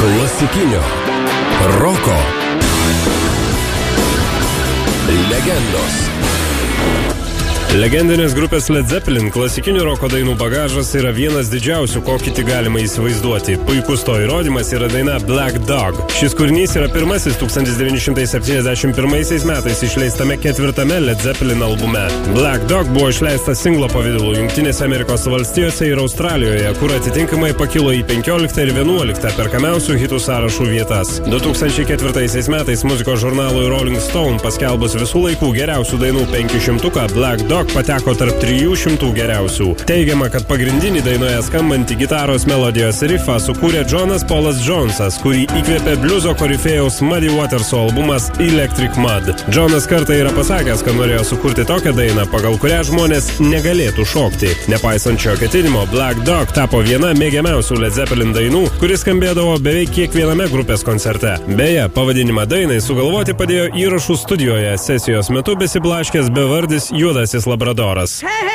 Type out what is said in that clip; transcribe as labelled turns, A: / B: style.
A: Klasikinio roko legendos. Legendinės grupės Led Zeppelin klasikinių roko dainų bagažas yra vienas didžiausių, kokį tik galima įsivaizduoti. Puikus to įrodymas yra daina Black Dog. Šis kūrinys yra pirmasis 1971 metais išleistame 4 Led Zeppelin albume. Black Dog buvo išleistas singlo pavidalu Jungtinėse Amerikos valstijose ir Australijoje, kur atitinkamai pakilo į 15 ir 11 perkamiausių hitų sąrašų vietas. 2004 metais muzikos žurnalui Rolling Stone paskelbus visų laikų geriausių dainų 500, Black Dog pateko tarp 300 geriausių. Teigiama, kad pagrindinį dainoje skambantį gitaros melodijos riffą sukūrė Jonas Paulas Jonesas, kurį įkvėpė bliuzo korifėjaus Muddy Waterso albumas Electric Mud. Jonas kartą yra pasakęs, kad norėjo sukurti tokią dainą, pagal kurią žmonės negalėtų šokti. Nepaisant šio ketinimo, Black Dog tapo viena mėgiamiausių Led Zeppelin dainų, kuris skambėdavo beveik kiekviename grupės koncerte. Beje, pavadinimą dainai sugalvoti padėjo įrašų studijoje sesijos metu besiblaškęs bevardis juodasis labradoras.